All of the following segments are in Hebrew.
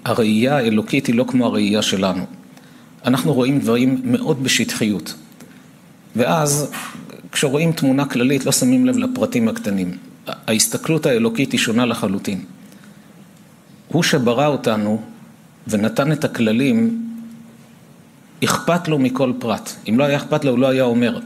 הראייה האלוקית היא לא כמו הראייה שלנו. אנחנו רואים דברים מאוד בשטחיות. ואז כשרואים תמונה כללית לא שמים לב לפרטים הקטנים. ההסתכלות האלוקית היא שונה לחלוטין. הוא שברא אותנו ונתן את הכללים, אכפת לו מכל פרט. אם לא היה אכפת לו, הוא לא היה אומר.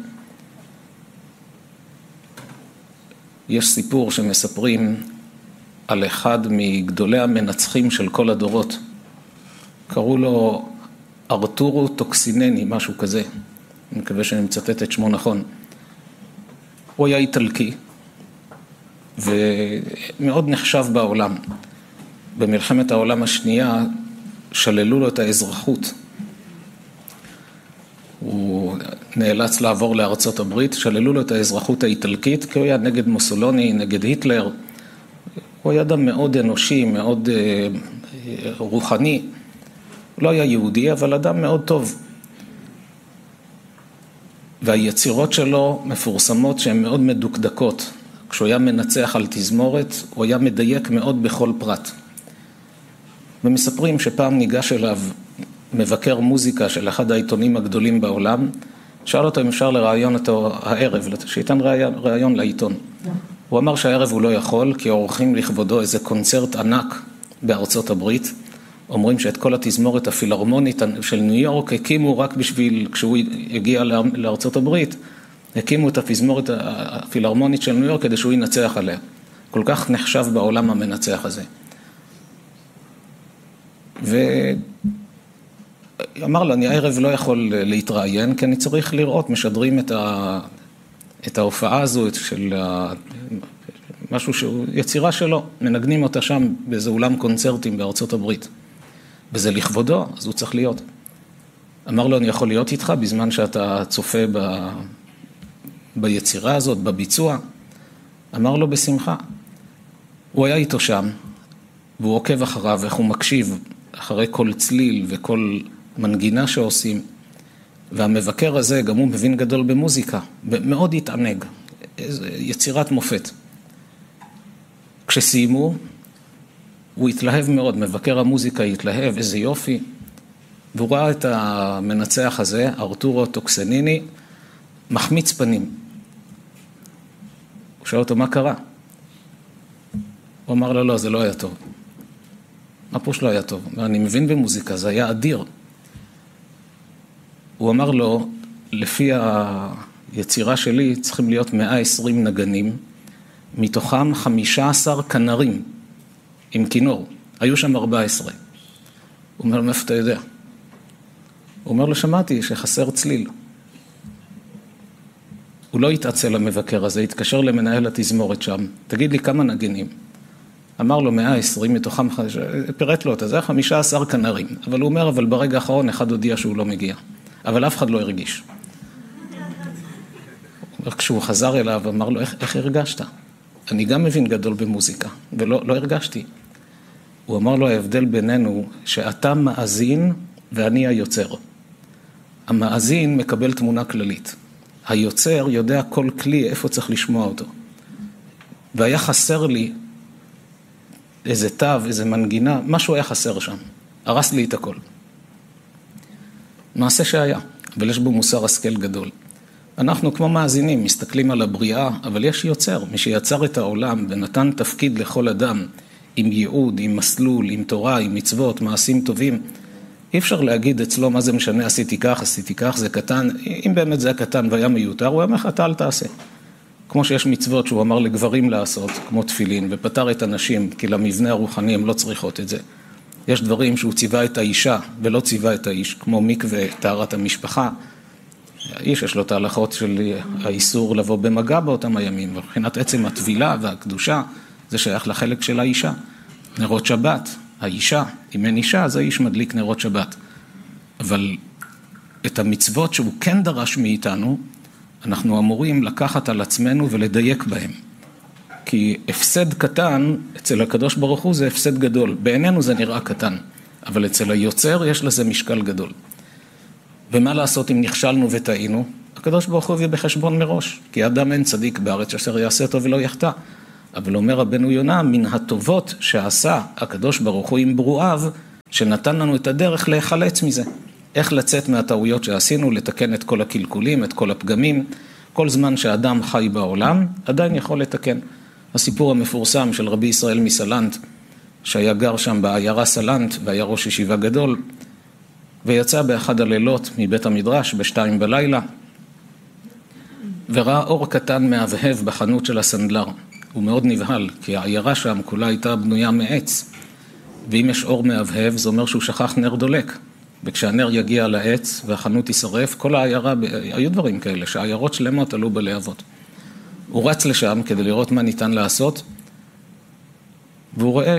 יש סיפור שמספרים על אחד מגדולי המנצחים של כל הדורות. קראו לו ארתורו טוקסינני, משהו כזה. אני מקווה שאני מצטט את שמו נכון. הוא היה איטלקי, ומאוד נחשב בעולם. במלחמת העולם השנייה שללו לו את האזרחות. הוא נאלץ לעבור לארצות הברית, שללו לו את האזרחות האיטלקית, כי הוא היה נגד מוסולוני, נגד היטלר. הוא היה אדם מאוד אנושי, מאוד רוחני. הוא לא היה יהודי, אבל אדם מאוד טוב. והיצירות שלו מפורסמות שהן מאוד מדוקדקות. כשהוא היה מנצח על תזמורת, הוא היה מדייק מאוד בכל פרט. ומספרים שפעם ניגש אליו מבקר מוזיקה של אחד העיתונים הגדולים בעולם, שאל אותו אם אפשר לראיון אותו הערב, שייתן ראיון לעיתון. הוא אמר שהערב הוא לא יכול, כי עורכים לכבודו איזה קונצרט ענק בארצות הברית. אומרים שאת כל התזמורת הפילהרמונית של ניו יורק הקימו רק בשביל, כשהוא הגיע לארצות הברית, הקימו את התזמורת הפילהרמונית של ניו יורק כדי שהוא ינצח עליה. כל כך נחשב בעולם המנצח הזה. ואמר לו, אני הערב לא יכול להתראיין, כי אני צריך לראות, משדרים את ההופעה הזו של משהו שהוא יצירה שלו, מנגנים אותה שם באיזה אולם קונצרטים בארצות הברית. וזה לכבודו, אז הוא צריך להיות. אמר לו, אני יכול להיות איתך בזמן שאתה צופה ביצירה הזאת, בביצוע. אמר לו, בשמחה. הוא היה איתו שם, והוא עוקב אחריו, איך הוא מקשיב אחרי כל צליל וכל מנגינה שעושים. והמבקר הזה, גם הוא מבין גדול במוזיקה, מאוד התענג, יצירת מופת. כשסיימו, הוא התלהב מאוד, מבקר המוזיקה התלהב, איזה יופי. והוא ראה את המנצח הזה, ארתורו טוקסניני, מחמיץ פנים. הוא שאל אותו, מה קרה? הוא אמר לו, לא, זה לא היה טוב. מה פה שלא היה טוב? אני מבין במוזיקה, זה היה אדיר. הוא אמר לו, לפי היצירה שלי צריכים להיות 120 נגנים, מתוכם 15 כנרים עם כינור. היו שם 14. הוא אומר לו, מאיפה אתה יודע? הוא אומר לו, שמעתי שחסר צליל. הוא לא התעצל למבקר הזה, התקשר למנהל התזמורת שם. תגיד לי כמה נגנים. אמר לו 120, מתוכם, פירט לו אותה, זה 15 כנרים. אבל הוא אומר, אבל ברגע האחרון אחד הודיע שהוא לא מגיע. אבל אף אחד לא הרגיש. כשהוא חזר אליו, אמר לו, איך הרגשת? אני גם מבין גדול במוזיקה, ולא הרגשתי. הוא אמר לו, ההבדל בינינו, שאתה מאזין ואני היוצר. המאזין מקבל תמונה כללית. היוצר יודע כל כלי איפה צריך לשמוע אותו. והיה חסר לי איזה תו, איזה מנגינה, משהו היה חסר שם. הרס לי את הכל. מעשה שהיה, אבל יש בו מוסר השכל גדול. אנחנו כמו מאזינים, מסתכלים על הבריאה, אבל יש יוצר, מי שיצר את העולם ונתן תפקיד לכל אדם, עם ייעוד, עם מסלול, עם תורה, עם מצוות, מעשים טובים. אי אפשר להגיד אצלו מה זה משנה, עשיתי כך, זה קטן. אם באמת זה קטן והיה מיותר, הוא אמר, אתה אל תעשה. כמו שיש מצוות שהוא אמר לגברים לעשות, כמו תפילין, ופטר את הנשים, כי למבנה הרוחני הם לא צריכות את זה. יש דברים שהוא ציווה את האישה ולא ציווה את האיש, כמו מקווה, טהרת המשפחה. האיש יש לו את ההלכות של האיסור לבוא במגע באותם הימים, מבחינת עצם הטבילה והקדושה, זה שייך לחלק של האישה. נרות שבת, האישה, אם אין אישה, אז האיש מדליק נרות שבת. אבל את המצוות שהוא כן דרש מאיתנו, אנחנו אמורים לקחת על עצמנו ולדייק בהם. כי הפסד קטן, אצל הקדוש ברוך הוא זה הפסד גדול. בעינינו זה נראה קטן, אבל אצל היוצר יש לזה משקל גדול. ומה לעשות אם נכשלנו וטעינו? הקדוש ברוך הוא הביא בחשבון מראש, כי אדם אין צדיק בארץ אשר יעשה טוב ולא יחטא. אבל אומר רבנו יונה, מן הטובות שעשה הקדוש ברוך הוא עם ברואיו, שנתן לנו את הדרך להיחלץ מזה. איך לצאת מהטעויות שעשינו, לתקן את כל הקלקולים, את כל הפגמים. כל זמן שהאדם חי בעולם, עדיין יכול לתקן. הסיפור המפורסם של רבי ישראל מסלנט, שהיה גר שם בעיירה סלנט, והיה ראש ישיבה גדול, ויצא באחד הלילות מבית המדרש, בשתיים בלילה, וראה אור קטן מהבהב בחנות של הסנדלר. הוא מאוד נבהל, כי העיירה שם כולה הייתה בנויה מעץ, ואם יש אור מהבהב, זה אומר שהוא שכח נר דולק. וכשהנר יגיע לעץ והחנות ישרף, כל העיירה, היו דברים כאלה, שהעיירות שלמות עלו בלהבות. הוא רץ לשם כדי לראות מה ניתן לעשות, והוא רואה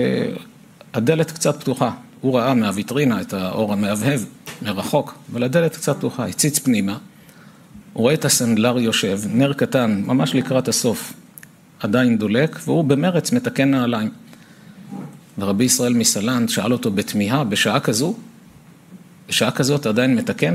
שהדלת קצת פתוחה. הוא ראה מהוויטרינה את האור המהבהב מרחוק, אבל הדלת קצת פתוחה, הציץ פנימה. הוא רואה את הסנדלר יושב, נר קטן, ממש לקראת הסוף, עדיין דולק, והוא במרץ מתקן נעליים. ורבי ישראל מסלנט שאל אותו בתמיהה, בשעה כזאת עדיין מתקן?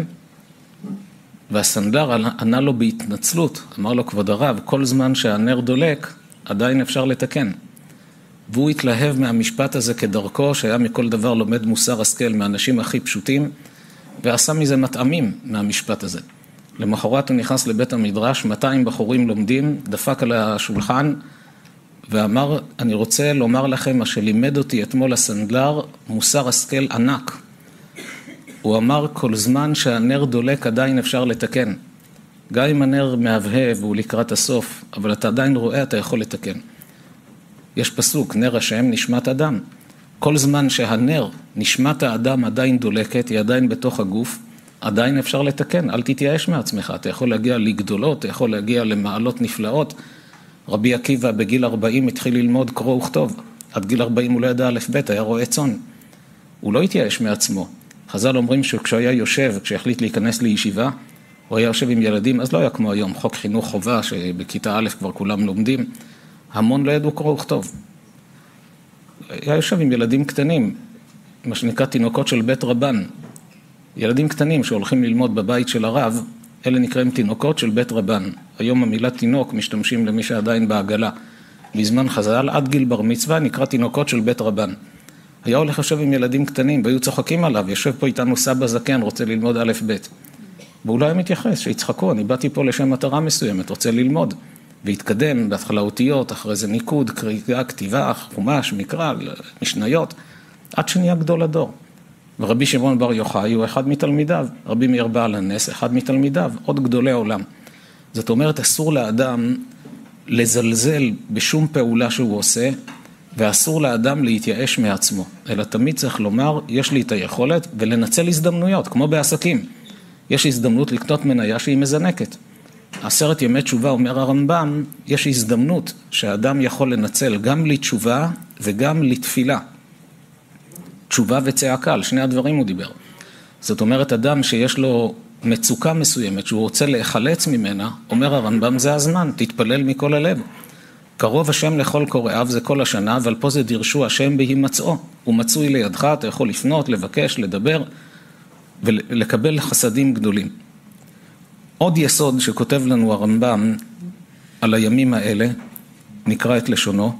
והסנדלר ענה לו בהתנצלות, אמר לו כבוד הרב, כל זמן שהנר דולק, עדיין אפשר לתקן. והוא התלהב מהמשפט הזה כדרכו, שהיה מכל דבר לומד מוסר השכל מהאנשים הכי פשוטים, ועשה מזה מטעמים מהמשפט הזה. למחרת הוא נכנס לבית המדרש, 200 בחורים לומדים, דפק על השולחן, ואמר, אני רוצה לומר לכם מה שלימד אותי אתמול הסנדלר, מוסר השכל ענק. הוא אמר, כל זמן שהנר דולק עדיין אפשר לתקן. גם אם הנר מהבהב והוא לקראת הסוף, אבל אתה עדיין רואה, אתה יכול לתקן. יש פסוק, נר השם נשמת אדם. כל זמן שהנר, נשמת האדם עדיין דולקת, היא עדיין בתוך הגוף, עדיין אפשר לתקן. אל תתייאש מעצמך, אתה יכול להגיע לגדולות, אתה יכול להגיע למעלות נפלאות. רבי עקיבא בגיל 40 התחיל ללמוד קרוא וכתוב. עד גיל 40 הוא לא ידע א' ב', היה רועה צאן. הוא לא התייאש מעצמו. חז"ל אומרים שכשהוא היה יושב, כשהחליט להיכנס לישיבה, הוא היה יושב עם ילדים, אז לא היה כמו היום, חוק חינוך חובה, שבכיתה א' כבר כולם לומדים, המון לא ידעו קרוא וכתוב. היה יושב עם ילדים קטנים, מה שנקרא תינוקות של בית רבן. ילדים קטנים שהולכים ללמוד בבית של הרב, אלה נקראים תינוקות של בית רבן. היום המילה תינוק משתמשים למי שעדיין בעגלה. בזמן חז"ל, עד גיל בר מצווה, נקרא תינוקות של בית רבן. היה הולך יושב עם ילדים קטנים, והיו צוחקים עליו, יושב פה איתנו סבא זקן, רוצה ללמוד א' ב'. והוא לא היה מתייחס, שיצחקו, אני באתי פה לשם מטרה מסוימת, רוצה ללמוד. והתקדם בהתחלה אותיות, אחרי זה ניקוד, קריאה, כתיבה, חומש, מקרא, משניות, עד שנהיה גדול הדור. ורבי שמעון בר יוחאי הוא אחד מתלמידיו, רבי מאיר בעל הנס, אחד מתלמידיו, עוד גדולי עולם. זאת אומרת, אסור לאדם לזלזל בשום פעולה שהוא עושה, ואסור לאדם להתייאש מעצמו, אלא תמיד צריך לומר, יש לי את היכולת ולנצל הזדמנויות, כמו בעסקים. יש הזדמנות לקנות מניה שהיא מזנקת. 10 ימי תשובה, אומר הרמב"ם, יש הזדמנות שהאדם יכול לנצל גם לתשובה וגם לתפילה. תשובה וצעקה, על שני הדברים הוא דיבר. זאת אומרת, אדם שיש לו מצוקה מסוימת, שהוא רוצה להיחלץ ממנה, אומר הרמב"ם, זה הזמן, תתפלל מכל הלב. קרוב השם לכל קוראיו זה כל השנה, אבל פה זה דרשו השם בהימצאו. הוא מצוי לידך, אתה יכול לפנות, לבקש, לדבר, ולקבל חסדים גדולים. עוד יסוד שכותב לנו הרמב"ם על הימים האלה, נקרא את לשונו,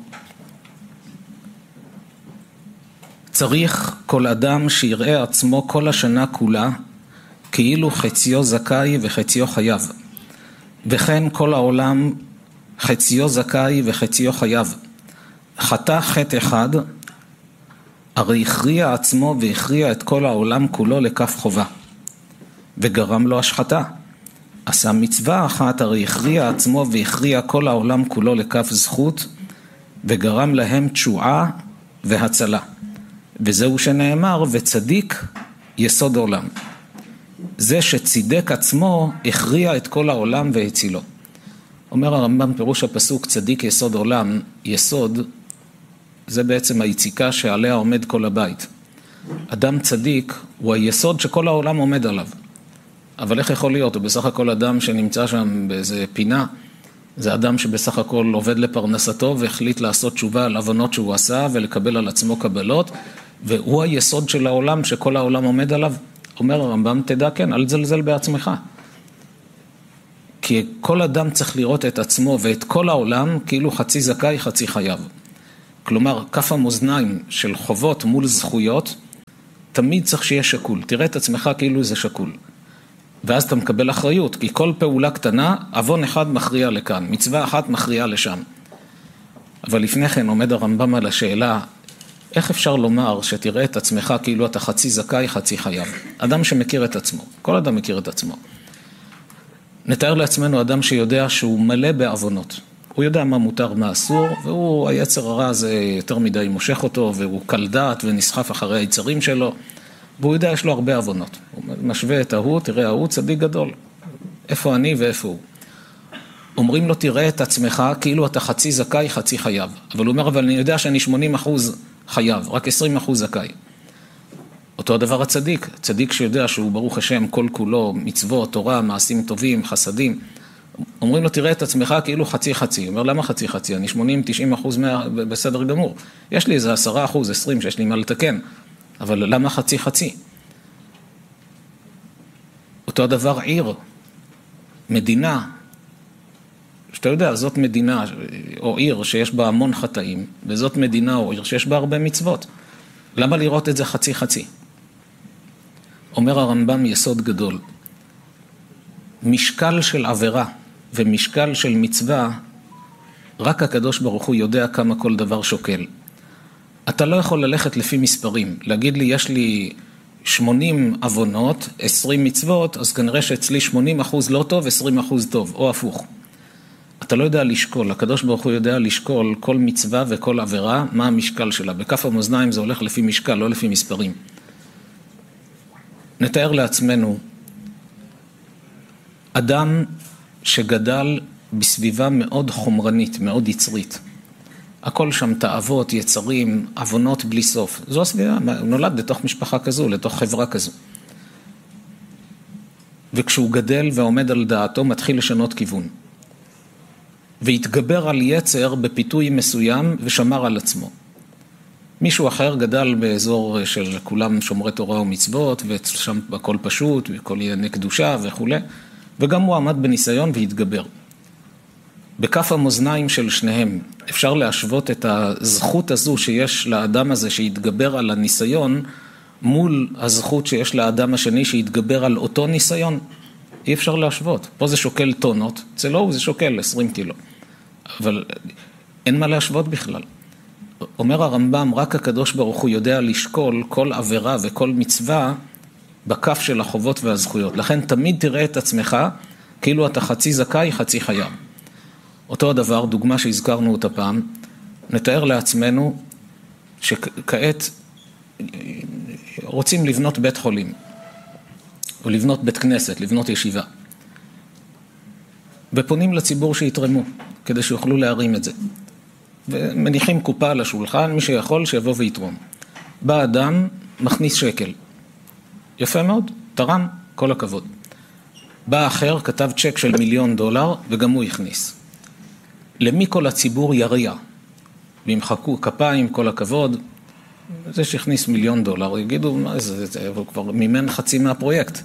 צריך כל אדם שיראה עצמו כל השנה כולה, כאילו חציו זכאי וחציו חייב. וכן כל העולם חציו זכאי וחציו חייב. חטא חטא אחד, הרי הכריע עצמו והכריע את כל העולם כולו לכף חובה, וגרם לו השחתה. עשה מצווה אחת, הרי הכריע עצמו והכריע כל העולם כולו לכף זכות, וגרם להם תשועה והצלה. וזהו שנאמר, וצדיק יסוד עולם. זה שצידק עצמו הכריע את כל העולם והצילו. אומר הרמב"ם פירוש הפסוק צדיק יסוד עולם, יסוד זה בעצם היציקה שעליה עומד כל הבית. אדם צדיק הוא היסוד שכל העולם עומד עליו. אבל איך יכול להיות? הוא בסך הכל אדם שנמצא שם באיזה פינה, זה אדם שבסך הכל עובד לפרנסתו והחליט לעשות תשובה על הבנות שהוא עשה ולקבל על עצמו קבלות, והוא היסוד של העולם שכל העולם עומד עליו. אומר הרמב"ם, תדע כן, אל תזלזל בעצמך. כי כל אדם צריך לראות את עצמו ואת כל העולם כאילו חצי זכאי, חצי חייב. כלומר, כף המאזניים של חובות מול זכויות, תמיד צריך שיהיה שקול. תראה את עצמך כאילו זה שקול. ואז אתה מקבל אחריות, כי כל פעולה קטנה, אבון אחד מכריע לכאן, מצווה אחת מכריעה לשם. אבל לפני כן עומד הרמב"ם על השאלה, איך אפשר לומר שתראה את עצמך כאילו אתה חצי זכאי, חצי חייב? אדם שמכיר את עצמו, כל אדם מכיר את עצמו. נתאר לעצמנו אדם שיודע שהוא מלא בעוונות. הוא יודע מה מותר, מה אסור, והוא, היצר הרע הזה יותר מדי מושך אותו, והוא קל דעת ונסחף אחרי היצרים שלו, והוא יודע, יש לו הרבה עוונות. הוא משווה את ההוא, תראה, ההוא צדיק גדול. איפה אני ואיפה הוא? אומרים לו, תראה את עצמך כאילו אתה חצי זכאי, חצי חייב. אבל הוא אומר, אבל אני יודע שאני 80% חייב, רק 20% זכאי. אותו הדבר הצדיק, צדיק שיודע שהוא ברוך השם כל כולו, מצוות, תורה, מעשים טובים, חסדים. אומרים לו, תראה את עצמך כאילו חצי חצי. הוא אומר, למה חצי חצי? אני 80-90% בסדר גמור. יש לי איזה 10%, 20% שיש לי מה לתקן. אבל למה חצי חצי? אותו הדבר עיר, מדינה, שאתה יודע, זאת מדינה או עיר שיש בה המון חטאים, וזאת מדינה או עיר שיש בה הרבה מצוות. למה לראות את זה חצי חצי? אומר הרמב"ם יסוד גדול. משקל של עבירה ומשקל של מצווה, רק הקדוש ברוך הוא יודע כמה כל דבר שוקל. אתה לא יכול ללכת לפי מספרים, להגיד לי יש לי 80 עוונות, 20 מצוות, אז כנראה שאצלי 80% לא טוב, 20% טוב, או הפוך. אתה לא יודע לשקול, הקדוש ברוך הוא יודע לשקול כל מצווה וכל עבירה, מה המשקל שלה. בכף המאזניים זה הולך לפי משקל, לא לפי מספרים. נתאר לעצמנו, אדם שגדל בסביבה מאוד חומרנית, מאוד יצרית. הכל שם תאוות, יצרים, עוונות בלי סוף. זו הסביבה, הוא נולד לתוך משפחה כזו, לתוך חברה כזו. וכשהוא גדל ועומד על דעתו, מתחיל לשנות כיוון. והתגבר על יצר בפיתוי מסוים ושמר על עצמו. מישהו אחר גדל באזור של כולם שומרי תורה ומצוות, ושם הכל פשוט, וכל ענייני קדושה וכו'. וגם הוא עמד בניסיון והתגבר. בכף המאזניים של שניהם אפשר להשוות את הזכות הזו שיש לאדם הזה שהתגבר על הניסיון, מול הזכות שיש לאדם השני שהתגבר על אותו ניסיון. אי אפשר להשוות. פה זה שוקל טונות, אצלו זה שוקל 20 קילו. אבל אין מה להשוות בכלל. אומר הרמב"ם, רק הקדוש ברוך הוא יודע לשקול כל עבירה וכל מצווה בכף של החובות והזכויות. לכן תמיד תראה את עצמך כאילו אתה חצי זכאי, חצי חייב. אותו הדבר, דוגמה שהזכרנו אותה פעם, נתאר לעצמנו שכעת רוצים לבנות בית חולים, או לבנות בית כנסת, לבנות ישיבה. ופונים לציבור שיתרמו, כדי שיוכלו להרים את זה. ומניחים קופה על השולחן, מי שיכול שיבוא ויתרום. בא אדם, מכניס שקל. יפה מאוד, תרם, כל הכבוד. בא אחר, כתב צ'ק של $1,000,000, וגם הוא הכניס. למי כל הציבור יריע? וימחקו כפיים, כל הכבוד. זה שהכניס $1,000,000, יגידו, מה זה, הוא כבר מימן חצי מהפרויקט.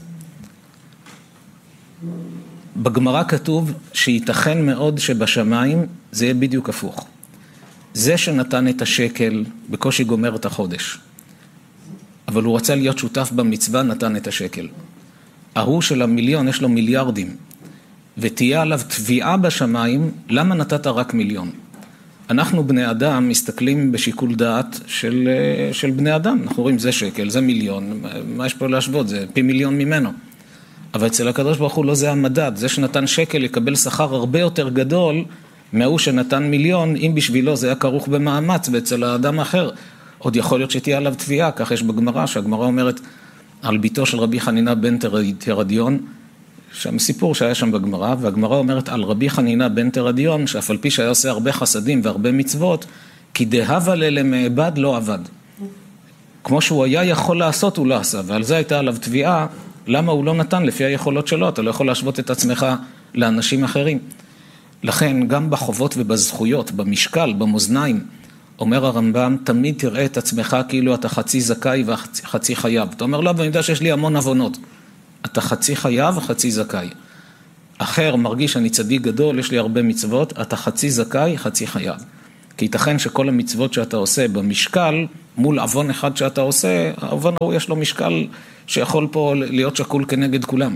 בגמרא כתוב שייתכן מאוד שבשמיים זה יהיה בדיוק הפוך. זה שנתן את השקל בקושי גומר את החודש. אבל הוא רצה להיות שותף במצווה, נתן את השקל. ההוא של $1,000,000 יש לו מיליארדים. ותהיה עליו תביעה בשמיים, למה נתת רק $1,000,000? אנחנו בני אדם מסתכלים בשיקול דעת של בני אדם. אנחנו רואים זה שקל, זה $1,000,000, מה יש פה להשוות? זה פי $1,000,000 ממנו. אבל אצל הקדוש ברוך הוא לא זה המדד. זה שנתן שקל יקבל שכר הרבה יותר גדול מהוא שנתן $1,000,000, אם בשבילו זה היה כרוך במאמץ, ואצל האדם האחר עוד יכול להיות שתהיה עליו תביעה. כך יש בגמרא, שהגמרא אומרת על ביתו של רבי חנינה בן תרדיון, שם סיפור שהיה שם בגמרא, והגמרא אומרת על רבי חנינה בן תרדיון, שאף על פי שהיה עושה הרבה חסדים והרבה מצוות, כי דהבה למעבד לא עבד. כמו שהוא היה יכול לעשות, הוא לא עשה, ועל זה הייתה עליו תביעה, למה הוא לא נתן לפי היכולות שלו? אתה לא יכול להשוות את עצמך לאנשים אחרים. לכן גם בחובות ובזכויות, במשקל, במאזניים, אומר הרמב"ם, תמיד תראה את עצמך כאילו אתה חצי זכאי וחצי חייב. אתה אומר, לא, ואני יודע שיש לי המון עוונות. אתה חצי חייב וחצי זכאי. אחר מרגיש אני צדיק גדול, יש לי הרבה מצוות, אתה חצי זכאי, חצי חייב. כי ייתכן שכל המצוות שאתה עושה במשקל מול עוון אחד שאתה עושה, העוון הוא יש לו משקל שיכול פה להיות שקול כנגד כולם.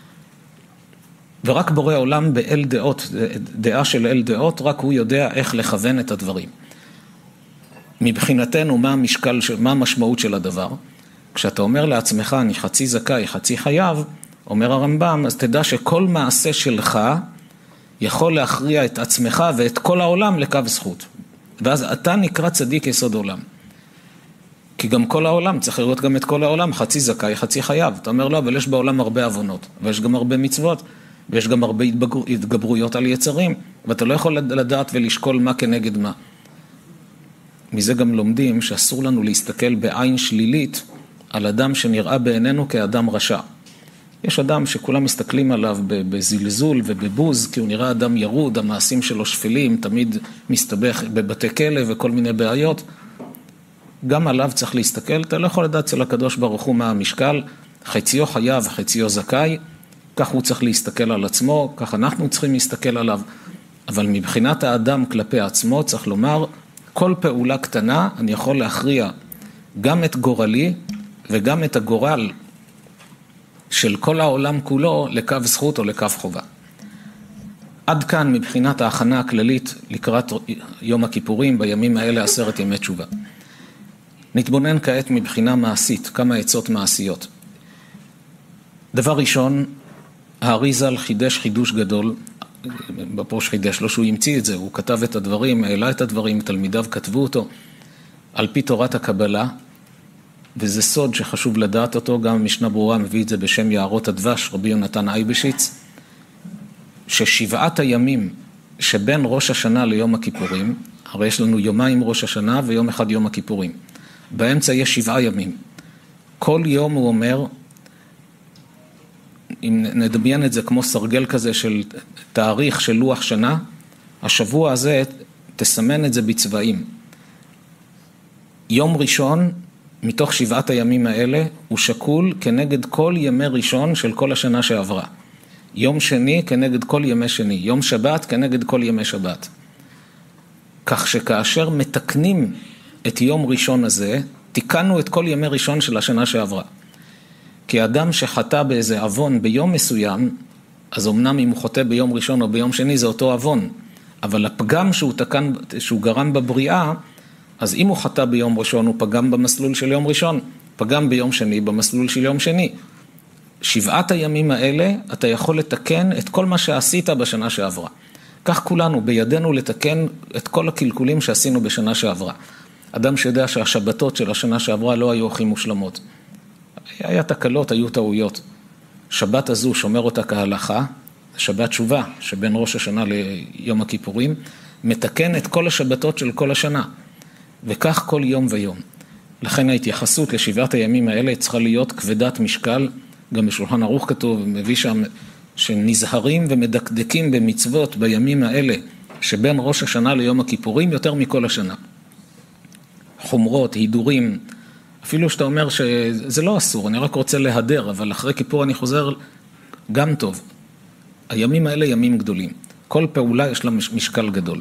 ורק בורא עולם באל דעות, דעה של אל דעות, רק הוא יודע איך לכוון את הדברים. מבחינתנו, מה המשקל, מה המשמעות של הדבר? כשאתה אומר לעצמך, אני חצי זכאי, חצי חייב, אומר הרמב"ם, אז תדע שכל מעשה שלך יכול להכריע את עצמך ואת כל העולם לקו זכות. ואז אתה נקרא צדיק יסוד עולם. כי גם כל העולם, צריך לראות גם את כל העולם, חצי זכאי, חצי חייב. אתה אומר לא, אבל יש בעולם הרבה עוונות, ויש גם הרבה מצוות, ויש גם הרבה התגברויות על יצרים, ואתה לא יכול לדעת ולשקול מה כנגד מה. מזה גם לומדים שאסור לנו להסתכל בעין שלילית על אדם שנראה בעינינו כאדם רשע. יש אדם שכולם מסתכלים עליו בזלזול ובבוז, כי הוא נראה אדם ירוד, המעשים שלו שפלים, תמיד מסתבך בבתי כלא וכל מיני בעיות. גם עליו צריך להסתכל, אתה לא יכול לדעת אצל הקדוש ברוך הוא מה המשקל, חציו חייב, חציו זכאי, כך הוא צריך להסתכל על עצמו, כך אנחנו צריכים להסתכל עליו. אבל מבחינת האדם כלפי עצמו צריך לומר, כל פעולה קטנה אני יכול להכריע גם את גורלי וגם את הגורל של כל העולם כולו לקו זכות או לקו חובה. עד כאן מבחינת ההכנה הכללית לקראת יום הכיפורים, בימים האלה 10 ימי תשובה. נתבונן כעת מבחינה מעשית, כמה עצות מעשיות. דבר ראשון, האריז"ל חידש חידוש גדול, בפרוש חידש לו שהוא המציא את זה, הוא כתב את הדברים, העלה את הדברים, תלמידיו כתבו אותו, על פי תורת הקבלה, וזה סוד שחשוב לדעת אותו, גם משנה ברורה מביא את זה בשם יערות הדבש, רבי יונתן אייבשיץ, ששבעת הימים שבין ראש השנה ליום הכיפורים, הרי יש לנו יומיים ראש השנה ויום אחד יום הכיפורים, באמצע יש 7 ימים. כל יום הוא אומר, אם נדמיין את זה כמו סרגל כזה של תאריך של לוח שנה, השבוע הזה תסמן את זה בצבעים. יום ראשון, מתוך 7 הימים האלה, הוא שקול כנגד כל ימי ראשון של כל השנה שעברה. יום שני כנגד כל ימי שני, יום שבת כנגד כל ימי שבת. כך שכאשר מתקנים את יום ראשון הזה, תיקנו את כל ימי ראשון של השנה שעברה. כי אדם שחטא באיזה עוון ביום מסוים, אז אמנם אם הוא חוטא ביום ראשון או ביום שני זה אותו עוון, אבל הפגם שהוא גרם בבריאה, אז אם הוא חטא ביום ראשון הוא פגם במסלול של יום ראשון, פגם ביום שני במסלול של יום שני. 7 הימים האלה אתה יכול לתקן את כל מה שעשית בשנה שעברה. כך כולנו בידינו לתקן את כל הקלקולים שעשינו בשנה שעברה. אדם שיודע שהשבתות של השנה שעברה לא היו הכי מושלמות. היה תקלות, היו טעויות. שבת הזו שומר אותה כהלכה, שבת תשובה שבין ראש השנה ליום הכיפורים, מתקן את כל השבתות של כל השנה. וכך כל יום ויום. לכן ההתייחסות ל7 הימים האלה צריכה להיות כבדת משקל, גם בשולחן ערוך כתוב, מביא שם שנזהרים ומדקדקים במצוות בימים האלה, שבין ראש השנה ליום הכיפורים יותר מכל השנה. חומרות, הידורים, אפילו שאתה אומר שזה לא אסור, אני רק רוצה להדר, אבל אחרי כיפור אני חוזר גם טוב. הימים האלה ימים גדולים. כל פעולה יש לה משקל גדול.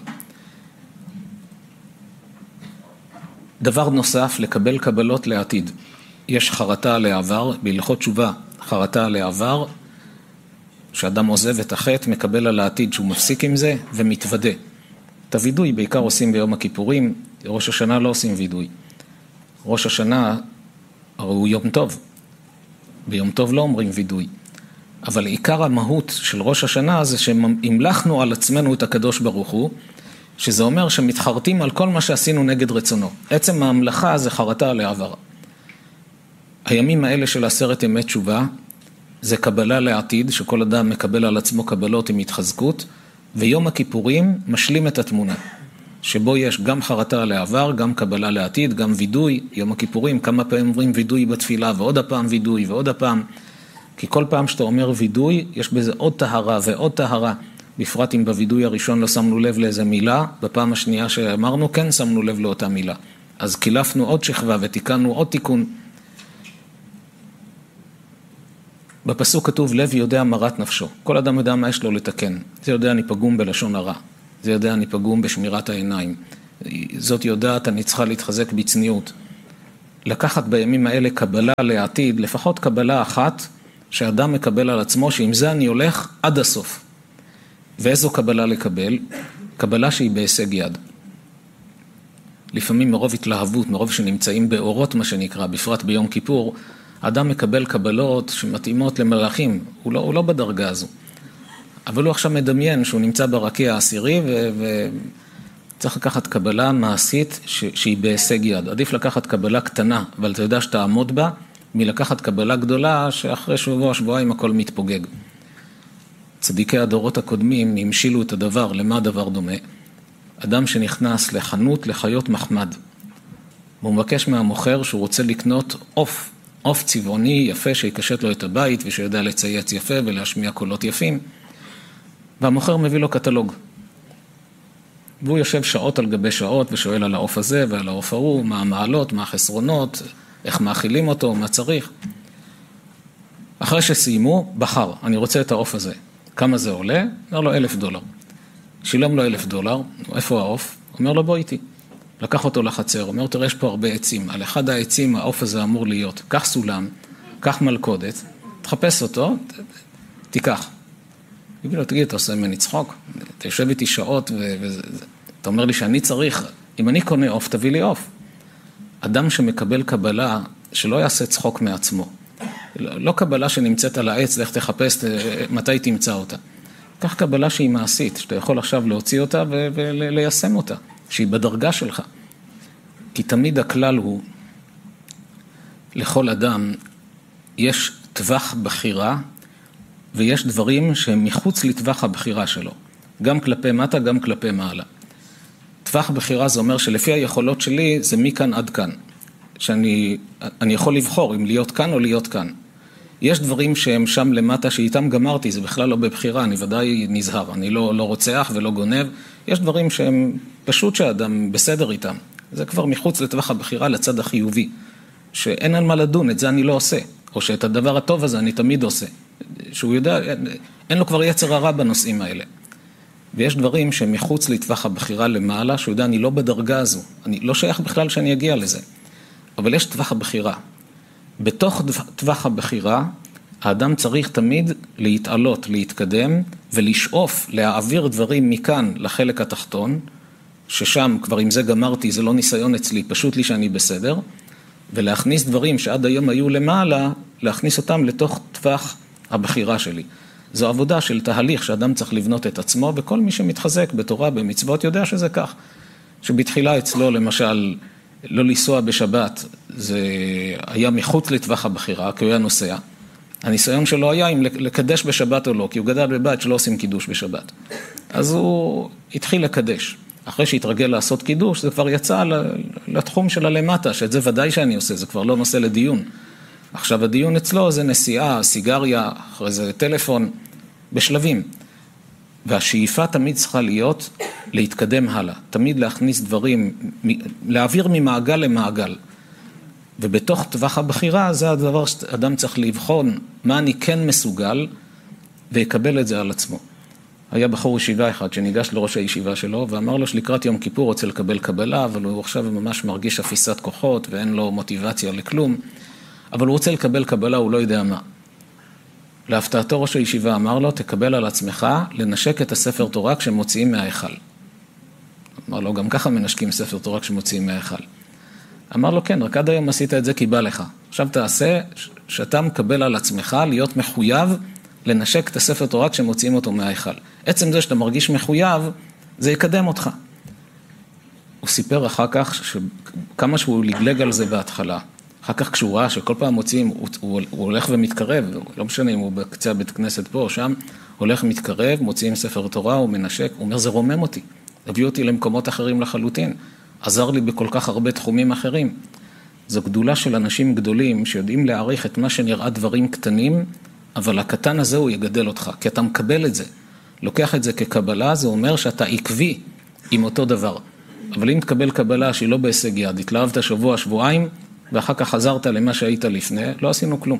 דבר נוסף, לקבל קבלות לעתיד. יש חרטה על העבר, בהלכות תשובה, חרטה על העבר, שאדם עוזב את החטא, מקבל על העתיד שהוא מפסיק עם זה ומתוודה. את הוידוי בעיקר עושים ביום הכיפורים, ראש השנה לא עושים וידוי. ראש השנה הוא יום טוב, ביום טוב לא אומרים וידוי. אבל עיקר המהות של ראש השנה זה שהמלכנו על עצמנו את הקדוש ברוך הוא, שזה אומר שמתחרטים על כל מה שעשינו נגד רצונו. עצם ההמלכה זה חרטה על העבר. הימים האלה של 10 ימי תשובה, זה קבלה לעתיד, שכל אדם מקבל על עצמו קבלות עם התחזקות, ויום הכיפורים משלים את התמונה, שבו יש גם חרטה על העבר, גם קבלה לעתיד, גם וידוי. יום הכיפורים, כמה פעמים אומרים וידוי בתפילה, ועוד הפעם וידוי, ועוד הפעם, כי כל פעם שאתה אומר וידוי, יש בזה עוד טהרה ועוד טהרה, בפרט אם בוידוי הראשון לא שמנו לב לאיזה מילה, בפעם השנייה שאמרנו כן שמנו לב לאותה מילה. אז קילפנו עוד שכבה ותיקנו עוד תיקון. בפסוק כתוב לב יודע מרת נפשו. כל אדם יודע מה יש לו לתקן. זה יודע אני פגום בלשון הרע. זה יודע אני פגום בשמירת העיניים. זאת יודעת אני צריכה להתחזק בצניעות. לקחת בימים האלה קבלה לעתיד, לפחות קבלה אחת, שאדם מקבל על עצמו, שעם זה אני הולך עד הסוף. ואיזו קבלה לקבל? קבלה שהיא בהישג יד. לפעמים מרוב התלהבות, מרוב שנמצאים באורות מה שנקרא, בפרט ביום כיפור, האדם מקבל קבלות שמתאימות למלאכים, הוא לא בדרגה הזו. אבל הוא עכשיו מדמיין שהוא נמצא ברקיע העשירי וצריך לקחת קבלה מעשית שהיא בהישג יד. עדיף לקחת קבלה קטנה, אבל אתה יודע שתעמוד בה, מלקחת קבלה גדולה שאחרי שבוע, שבועיים הכל מתפוגג. צדיקי הדורות הקודמים המשילו את הדבר, למה הדבר דומה? אדם שנכנס לחנות לחיות מחמד, והוא מבקש מהמוכר שהוא רוצה לקנות עוף צבעוני יפה שיקשט לו את הבית ושיודע לצייץ יפה ולהשמיע קולות יפים, והמוכר מביא לו קטלוג. והוא יושב שעות על גבי שעות ושואל על העוף הזה ועל העוף ההוא, מה המעלות, מה החסרונות, איך מאכילים אותו, מה צריך. אחרי שסיימו, בחר, אני רוצה את העוף הזה. כמה זה עולה? אומר לו $1,000. שילם לו $1,000, איפה העוף? אומר לו בוא איתי. לקח אותו לחצר, אומר תראה יש פה הרבה עצים, על אחד העצים העוף הזה אמור להיות, קח סולם, קח מלכודת, תחפש אותו, תיקח. יגיד לו תגיד אתה עושה ממני צחוק, אתה יושב איתי שעות ואתה אומר לי שאני צריך, אם אני קונה עוף תביא לי עוף. אדם שמקבל קבלה שלא יעשה צחוק מעצמו, לא קבלה שנמצאת על העץ, לך תחפש מתי תמצא אותה. כך קבלה שהיא מעשית, שאתה יכול עכשיו להוציא אותה וליישם אותה, שהיא בדרגה שלך. כי תמיד הכלל הוא, לכל אדם יש טווח בחירה, ויש דברים שהם מחוץ לטווח הבחירה שלו. גם כלפי מטה, גם כלפי מעלה. טווח בחירה זה אומר שלפי היכולות שלי, זה מכאן עד כאן. שאני יכול לבחור אם להיות כאן או להיות כאן. יש דברים שהם שם למטה שאיתם גמרתי, זה בכלל לא בבחירה, אני ודאי נזהר, אני לא רוצח ולא גונב. יש דברים שהם פשוט שהאדם בסדר איתם. זה כבר מחוץ לטווח הבחירה לצד החיובי. שאין על מה לדון, את זה אני לא עושה. או שאת הדבר הטוב הזה אני תמיד עושה. שהוא יודע, אין לו כבר יצר הרע בנושאים האלה. ויש דברים שהם מחוץ לטווח הבחירה למעלה, שהוא יודע, אני לא בדרגה הזו. אני לא שייך בכלל שאני אגיע לזה. אבל יש טווח הבחירה. בתוך טווח הבחירה, האדם צריך תמיד להתעלות, להתקדם, ולשאוף, להעביר דברים מכאן לחלק התחתון, ששם כבר עם זה גמרתי, זה לא ניסיון אצלי, פשוט לי שאני בסדר, ולהכניס דברים שעד היום היו למעלה, להכניס אותם לתוך טווח הבחירה שלי. זו עבודה של תהליך שאדם צריך לבנות את עצמו, וכל מי שמתחזק בתורה, במצוות, יודע שזה כך. שבתחילה אצלו, למשל, לא לנסוע בשבת, זה היה מחוץ לטווח הבחירה, כי הוא היה נוסע. הניסיון שלו היה אם לקדש בשבת או לא, כי הוא גדל בבית שלא עושים קידוש בשבת. אז הוא התחיל לקדש. אחרי שהתרגל לעשות קידוש, זה כבר יצא לתחום של הלמטה, שאת זה ודאי שאני עושה, זה כבר לא נושא לדיון. עכשיו הדיון אצלו זה נסיעה, סיגריה, אחרי זה טלפון, בשלבים. והשאיפה תמיד צריכה להיות להתקדם הלאה, תמיד להכניס דברים, להעביר ממעגל למעגל. ובתוך טווח הבחירה זה הדבר שאדם צריך לבחון מה אני כן מסוגל ויקבל את זה על עצמו. היה בחור ישיבה אחד שניגש לראש הישיבה שלו ואמר לו שלקראת יום כיפור רוצה לקבל קבלה, אבל הוא עכשיו ממש מרגיש אפיסת כוחות ואין לו מוטיבציה לכלום, אבל הוא רוצה לקבל קבלה, הוא לא יודע מה. להפתעתו ראש הישיבה אמר לו, תקבל על עצמך לנשק את הספר תורה כשמוציאים מההיכל. אמר לו, גם ככה מנשקים ספר תורה כשמוציאים מההיכל. אמר לו, כן, רק עד היום עשית את זה כי בא לך. עכשיו תעשה שאתה מקבל על עצמך להיות מחויב לנשק את הספר תורה כשמוציאים אותו מההיכל. עצם זה שאתה מרגיש מחויב, זה יקדם אותך. הוא סיפר אחר כך כמה שהוא לגלג על זה בהתחלה. אחר כך כשהוא ראה שכל פעם מוציאים, הוא הולך ומתקרב, לא משנה אם הוא בקצה בית כנסת פה או שם, הולך ומתקרב, מוציאים ספר תורה, הוא מנשק, הוא אומר, זה רומם אותי, הביא אותי למקומות אחרים לחלוטין, עזר לי בכל כך הרבה תחומים אחרים. זו גדולה של אנשים גדולים שיודעים להעריך את מה שנראה דברים קטנים, אבל הקטן הזה הוא יגדל אותך, כי אתה מקבל את זה. לוקח את זה כקבלה, זה אומר שאתה עקבי עם אותו דבר. אבל אם תקבל קבלה שהיא לא בהישג יד, התלהבת שבוע, שבועיים, ואחר כך חזרת למה שהיית לפני, לא עשינו כלום.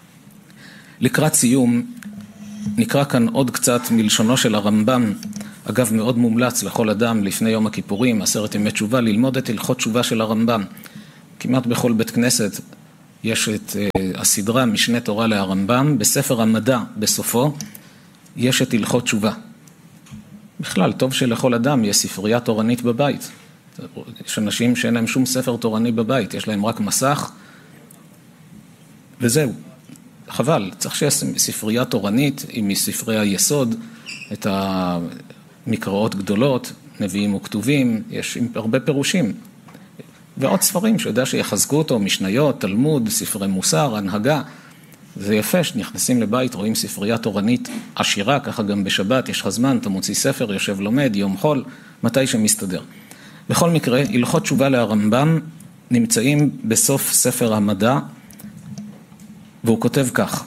לקראת סיום, נקרא כאן עוד קצת מלשונו של הרמב"ם, אגב מאוד מומלץ לכל אדם לפני יום הכיפורים, 10 ימי תשובה, ללמוד את הלכות תשובה של הרמב"ם. כמעט בכל בית כנסת יש את הסדרה משנה תורה להרמב"ם, בספר המדע בסופו יש את הלכות תשובה. בכלל, טוב שלכל אדם יש ספרייה תורנית בבית. יש אנשים שאין להם שום ספר תורני בבית, יש להם רק מסך, וזהו. חבל, צריך שיש ספרייה תורנית, עם מספרי היסוד, את המקראות גדולות, נביאים וכתובים, יש הרבה פירושים. ועוד ספרים שיודע שיחזקו אותו, משניות, תלמוד, ספרי מוסר, הנהגה. זה יפה שנכנסים לבית, רואים ספרייה תורנית עשירה, ככה גם בשבת, יש לך זמן, אתה מוציא ספר, יושב לומד, יום חול, מתי שמסתדר. בכל מקרה, הלכות תשובה להרמב"ם נמצאים בסוף ספר המדע, והוא כותב כך: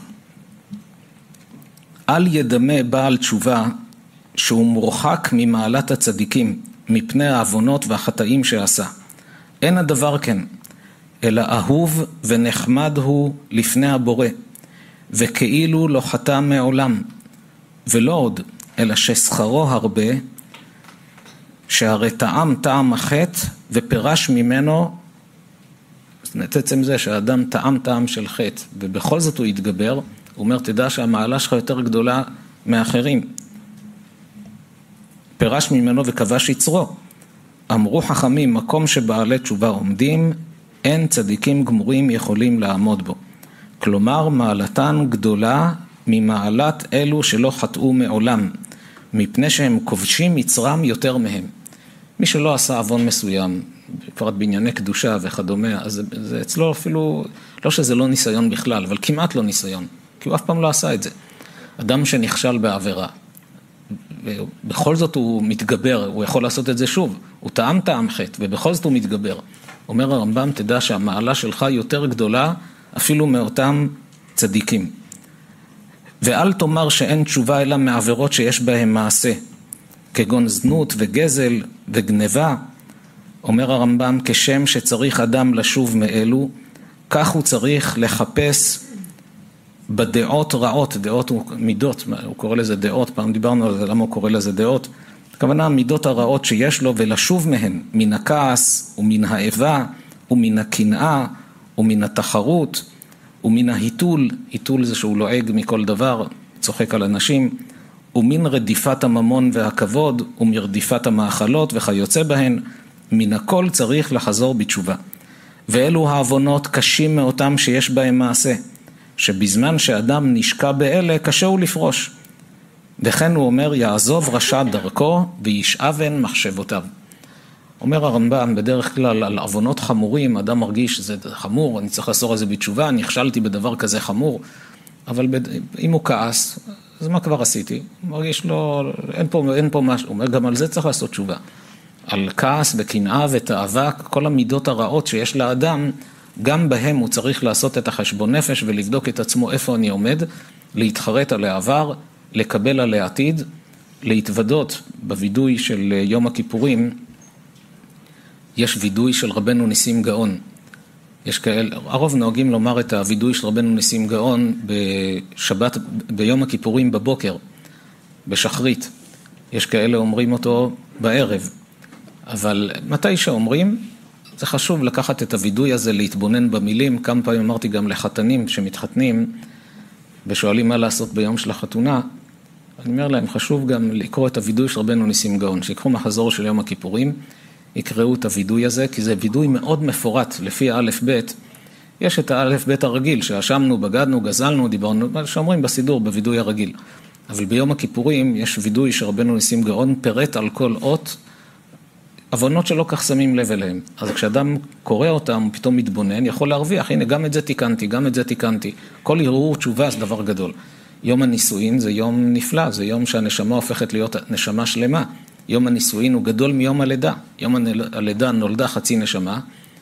אל ידמה בעל תשובה שהוא מורחק ממעלת הצדיקים, מפני העוונות והחטאים שעשה. אין הדבר כן, אלא אהוב ונחמד הוא לפני הבורא, וכאילו לא חטא מעולם, ולא עוד, אלא ששכרו הרבה, שהרי טעם החטא ופרש ממנו, עצם זה שהאדם טעם של חטא, ובכל זאת הוא יתגבר, הוא אומר, תדע שהמעלה שלך יותר גדולה מאחרים. פרש ממנו וכבש יצרו. אמרו חכמים, מקום שבעלי תשובה עומדים, אין צדיקים גמורים יכולים לעמוד בו. כלומר, מעלתן גדולה ממעלת אלו שלא חטאו מעולם, מפני שהם כובשים יצרם יותר מהם. מי שלא עשה עוון מסוים, בפרט בענייני קדושה וכדומה, אז זה אצלו אפילו, לא שזה לא ניסיון בכלל, אבל כמעט לא ניסיון, כי הוא אף פעם לא עשה את זה. אדם שנכשל בעבירה, ובכל זאת הוא מתגבר, הוא יכול לעשות את זה שוב, הוא טעם חטא, ובכל זאת הוא מתגבר. אומר הרמב"ם, תדע שהמעלה שלך יותר גדולה, אפילו מאותם צדיקים. ואל תאמר שאין תשובה אלא מעבירות שיש בהם מעשה, כגון זנות וגזל וגנבה. אומר הרמב"ם, כשם שצריך אדם לשוב מאלו, כך הוא צריך לחפש בדעות רעות, דעות מידות, הוא קורא לזה דעות, פעם דיברנו על זה, למה הוא קורא לזה דעות? הכוונה, המידות הרעות שיש לו ולשוב מהן, מן הכעס ומן האיבה ומן הקנאה ומן התחרות ומן ההיתול, היתול זה שהוא לועג מכל דבר, צוחק על אנשים, ומן רדיפת הממון והכבוד ומרדיפת המאכלות וכיוצא בהן, מן הכל צריך לחזור בתשובה. ואלו העוונות קשים מאותם שיש בהם מעשה, שבזמן שאדם נשקע באלה קשה הוא לפרוש. וכן הוא אומר, יעזוב רשע דרכו וישאבן מחשבותיו. אומר הרמב"ם, בדרך כלל על עוונות חמורים, אדם מרגיש שזה חמור, אני צריך לעשות את זה בתשובה, נכשלתי בדבר כזה חמור, אבל אם הוא כעס, אז מה כבר עשיתי? הוא מרגיש לו, אין פה משהו, הוא אומר, גם על זה צריך לעשות תשובה. על כעס וקנאה ותאווה, כל המידות הרעות שיש לאדם, גם בהם הוא צריך לעשות את החשבון נפש ולבדוק את עצמו איפה אני עומד, להתחרט על העבר, לקבל על העתיד, להתוודות בוידוי של יום הכיפורים. יש וידוי של רבנו ניסים גאון. יש כאלה, הרוב נוהגים לומר את הוידוי של רבנו ניסים גאון בשבת, ביום הכיפורים בבוקר, בשחרית. יש כאלה אומרים אותו בערב. אבל מתי שאומרים, זה חשוב לקחת את הוידוי הזה, להתבונן במילים. כמה פעמים אמרתי גם לחתנים שמתחתנים ושואלים מה לעשות ביום של החתונה. אני אומר להם, חשוב גם לקרוא את הוידוי של רבנו ניסים גאון, שיקחו מחזור של יום הכיפורים, יקראו את הוידוי הזה, כי זה וידוי מאוד מפורט, לפי האלף בית. יש את האלף בית הרגיל, שהאשמנו, בגדנו, גזלנו, דיברנו, שאומרים בסידור, בוידוי הרגיל. אבל ביום הכיפורים יש וידוי שרבנו ניסים גאון פירט על כל אות, עוונות שלא כך שמים לב אליהם. אז כשאדם קורא אותם, הוא פתאום מתבונן, יכול להרוויח, הנה גם את זה תיקנתי, גם את זה תיקנתי. כל הרהור תשובה זה דבר גדול. יום הנישואין זה יום נפלא, זה יום שהנשמה הופכת להיות נשמה שלמה. יום הנישואין הוא גדול מיום הלידה. יום הלידה נולדה חצי נשמה,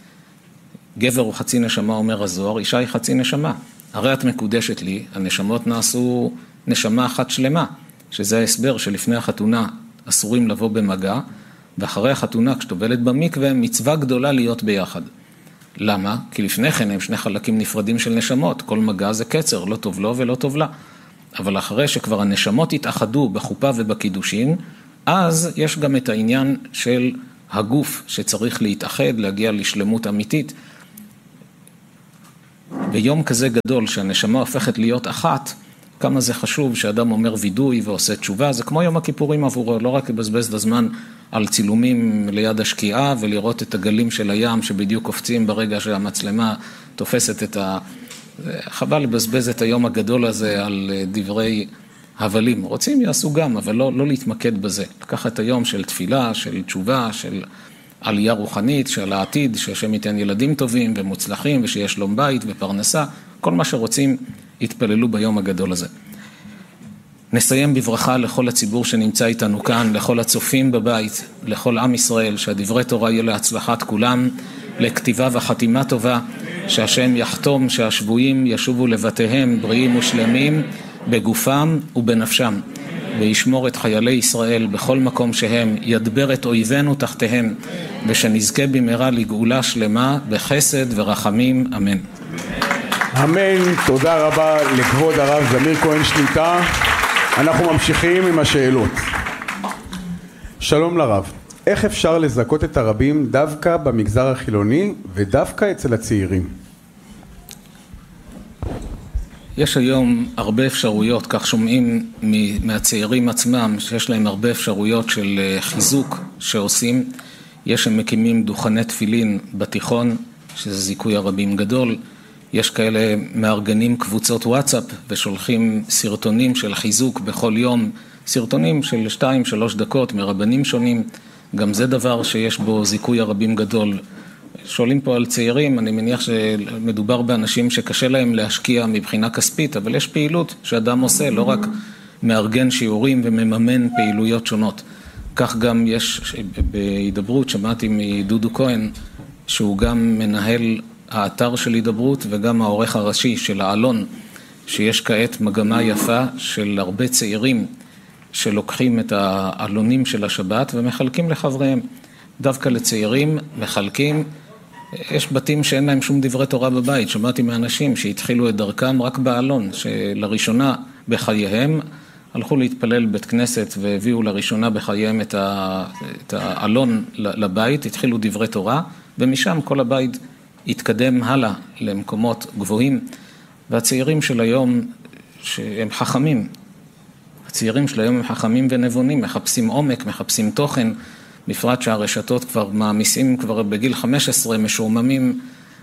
גבר הוא חצי נשמה, אומר הזוהר, אישה היא חצי נשמה. הרי את מקודשת לי, הנשמות נעשו נשמה אחת שלמה, שזה ההסבר שלפני החתונה אסורים לבוא במגע, ואחרי החתונה כשטובלת במקווה מצווה גדולה להיות ביחד. למה? כי לפני כן הם שני חלקים נפרדים של נשמות, כל מגע זה קצר, לא טוב לו ולא טוב לה. אבל אחרי שכבר הנשמות התאחדו בחופה ובקידושין, אז יש גם את העניין של הגוף שצריך להתאחד, להגיע לשלמות אמיתית, ביום כזה גדול שהנשמה הופכת להיות אחת, כמה זה חשוב שאדם אומר וידוי ועושה תשובה, זה כמו יום הכיפורים עבורו, לא רק לבזבז את הזמן על צילומים ליד השקיעה ולראות את הגלים של הים שבדיוק קופצים ברגע שהמצלמה תופסת את חבל לבזבז את היום הגדול הזה על דברי הבלים. רוצים יעשו גם, אבל לא להתמקד בזה. לקחת היום של תפילה, של תשובה, של עלייה רוחנית, של העתיד, שהשם ייתן ילדים טובים ומוצלחים ושיש שלום בית ופרנסה, כל מה שרוצים יתפללו ביום הגדול הזה. נסיים בברכה לכל הציבור שנמצא איתנו כאן, לכל הצופים בבית, לכל עם ישראל, שהדברי תורה יהיה להצלחת כולם, לכתיבה וחתימה טובה, שהשם יחתום שהשבויים ישובו לבתיהם בריאים ושלמים בגופם ובנפשם, וישמור את חיילי ישראל בכל מקום שהם, ידבר את אויבינו תחתיהם, ושנזכה במהרה לגאולה שלמה בחסד ורחמים, אמן. אמן, תודה רבה לכבוד הרב זמיר כהן שליטה. אנחנו ממשיכים עם השאלות. שלום לרב, איך אפשר לזכות את הרבים דווקא במגזר החילוני ודווקא אצל הצעירים? יש היום הרבה אפשרויות, כך שומעים מהצעירים עצמם, שיש להם הרבה אפשרויות של חיזוק שעושים. יש הם מקימים דוכני תפילין בתיכון, שזה זיכוי הרבים גדול. יש כאלה מארגנים קבוצות וואטסאפ ושולחים סרטונים של חיזוק בכל יום, סרטונים של 2-3 דקות מרבנים שונים. גם זה דבר שיש בו זיכוי הרבים גדול. שואלים פה על צעירים, אני מניח שמדובר באנשים שקשה להם להשקיע מבחינה כספית, אבל יש פעילות שאדם עושה, לא רק מארגן שיעורים ומממן פעילויות שונות. כך גם יש בהידברות, שמעתי מדודו כהן, שהוא גם מנהל האתר של הידברות וגם העורך הראשי של העלון, שיש כעת מגמה יפה של הרבה צעירים שלוקחים את העלונים של השבת ומחלקים לחבריהם. דווקא לצעירים מחלקים, יש בתים שאין להם שום דברי תורה בבית, שמעתי מאנשים שהתחילו את דרכם רק בעלון, שלראשונה בחייהם הלכו להתפלל בית כנסת והביאו לראשונה בחייהם את העלון לבית, התחילו דברי תורה, ומשם כל הבית התקדם הלאה למקומות גבוהים. והצעירים של היום שהם חכמים, הצעירים של היום הם חכמים ונבונים, מחפשים עומק, מחפשים תוכן, בפרט שהרשתות כבר מעמיסים כבר בגיל 15 משועממים,